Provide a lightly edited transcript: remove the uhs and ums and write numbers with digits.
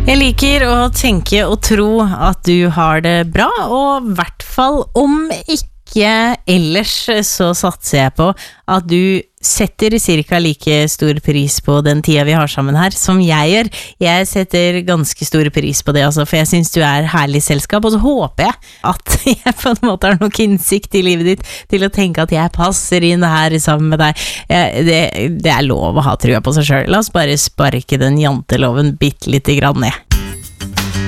Jeg liker å tenke og tro at du har det bra, og I hvert fall om ikke ellers så satser jeg på at du setter cirka like stor pris på den tida vi har sammen her som jeg gjør. Jeg setter ganske stor pris på det altså, for jeg synes du herlig selskap, og så håper jeg at jeg på en måte har nok innsikt I livet ditt til å tenke at jeg passer inn her sammen med deg. Det lov å ha trua på seg selv. La oss bare sparke den janteloven bitte litt grann ned.